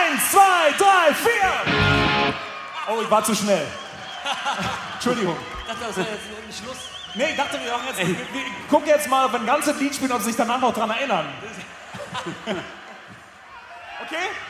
1, 2, 3, 4. Oh, ich war zu schnell. Entschuldigung. Ich dachte, das wäre jetzt ein Schluss. Nee, ich dachte, wir machen jetzt. Wir gucken jetzt mal, ob wir ein ganzes Lied spielen, ob sie sich danach noch dran erinnern. Okay?